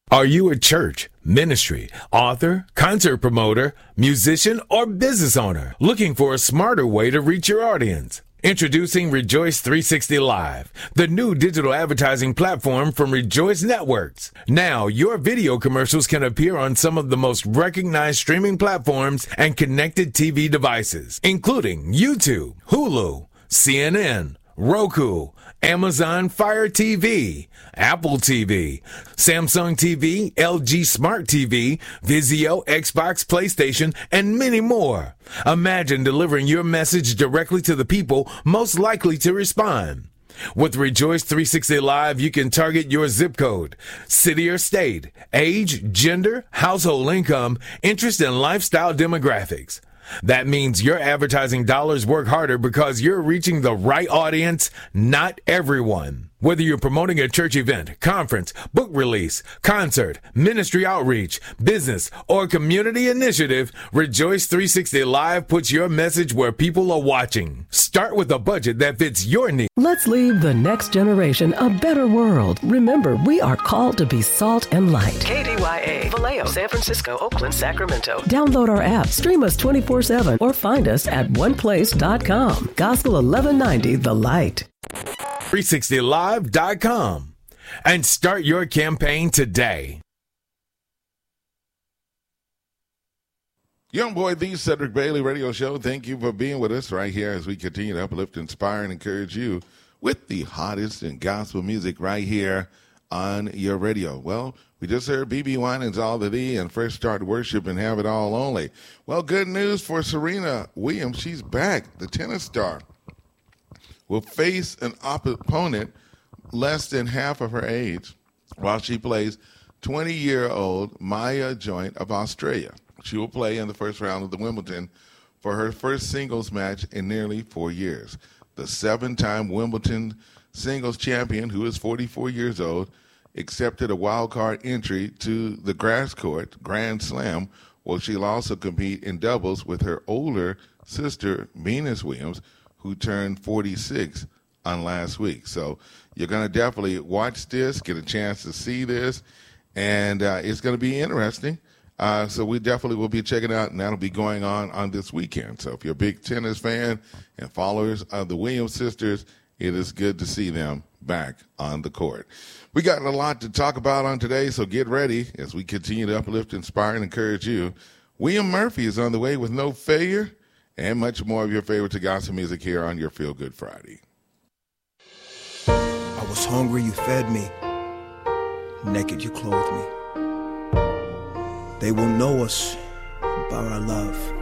Are you a church, ministry, author, concert promoter, musician, or business owner looking for a smarter way to reach your audience? Introducing Rejoice 360 Live, the new digital advertising platform from Rejoice Networks. Now, your video commercials can appear on some of the most recognized streaming platforms and connected TV devices, including YouTube, Hulu, CNN, Roku, Amazon Fire TV, Apple TV, Samsung TV, LG Smart TV, Vizio, Xbox, PlayStation, and many more. Imagine delivering your message directly to the people most likely to respond. With Rejoice 360 Live, you can target your zip code, city or state, age, gender, household income, interest, and lifestyle demographics. That means your advertising dollars work harder because you're reaching the right audience, not everyone. Whether you're promoting a church event, conference, book release, concert, ministry outreach, business, or community initiative, Rejoice 360 Live puts your message where people are watching. Start with a budget that fits your needs. Let's leave the next generation a better world. Remember, we are called to be salt and light. KDYA, Vallejo, San Francisco, Oakland, Sacramento. Download our app, stream us 24/7, or find us at oneplace.com. Gospel 1190, The Light. 360live.com and start your campaign today. Young Boy, the Cedric Bailey Radio Show. Thank you for being with us right here as we continue to uplift, inspire, and encourage you with the hottest in gospel music right here on your radio. Well, we just heard BeBe Winans, All the Thee, and Fresh Start Worship and Have It All Only. Well, good news for Serena Williams. She's back. The tennis star will face an opponent less than half of her age while she plays 20-year-old Maya Joint of Australia. She will play in the first round of the Wimbledon for her first singles match in nearly 4 years. The 7-time Wimbledon singles champion, who is 44 years old, accepted a wild card entry to the grass court Grand Slam, where she'll also compete in doubles with her older sister, Venus Williams, who turned 46 on last week. So you're going to definitely watch this, get a chance to see this, and it's going to be interesting. So we definitely will be checking it out, and that'll be going on this weekend. So if you're a big tennis fan and followers of the Williams sisters, it is good to see them back on the court. We got a lot to talk about on today, so get ready as we continue to uplift, inspire, and encourage you. William Murphy is on the way with No Failure, and much more of your favorite gospel music here on your Feel Good Friday. I was hungry, you fed me. Naked, you clothed me. They will know us by our love.